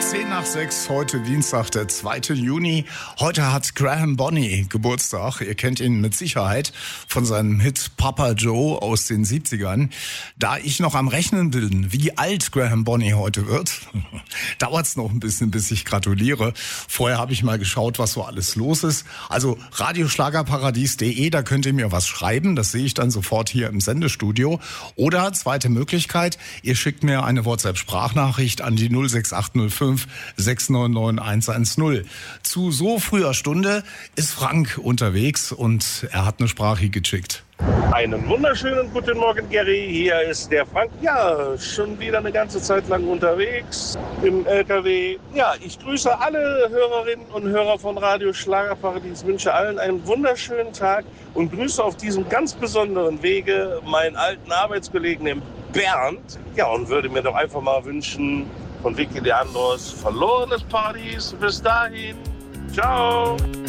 10:06, heute Dienstag, der 2. Juni. Heute hat Graham Bonny Geburtstag. Ihr kennt ihn mit Sicherheit von seinem Hit Papa Joe aus den 70ern. Da ich noch am Rechnen bin, wie alt Graham Bonny heute wird, dauert's noch ein bisschen, bis ich gratuliere. Vorher habe ich mal geschaut, was so alles los ist. Also radioschlagerparadies.de, da könnt ihr mir was schreiben. Das sehe ich dann sofort hier im Sendestudio. Oder zweite Möglichkeit, ihr schickt mir eine WhatsApp-Sprachnachricht an die 06805 699 110. Zu so früher Stunde ist Frank unterwegs und er hat eine Sprache geschickt. Einen wunderschönen guten Morgen, Gary. Hier ist der Frank. Ja, schon wieder eine ganze Zeit lang unterwegs im LKW. Ja, ich grüße alle Hörerinnen und Hörer von Radio Schlagerparadies. Wünsche allen einen wunderschönen Tag und grüße auf diesem ganz besonderen Wege meinen alten Arbeitskollegen, den Bernd. Ja, und würde mir doch einfach mal wünschen, von Vicky Leandros, verlorenes Paradies. Bis dahin. Ciao.